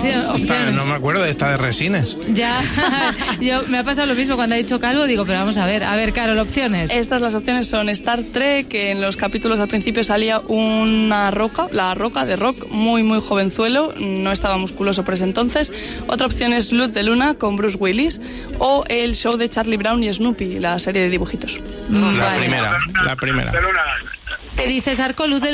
opciones. No me acuerdo de esta de Resines. Ya, me ha pasado lo mismo cuando ha dicho Calvo, digo, pero vamos a ver, Carol, opciones. Las opciones son Star Trek, que en los capítulos al principio salía una roca, la roca de Rock, muy muy jovenzuelo, no estaba musculoso por ese entonces. Otra opción es Luz de Luna con Bruce Willis, o el show de Charlie Brown y Snoopy, la serie de dibujitos. La primera. ¿Qué dices, Arco? Luz de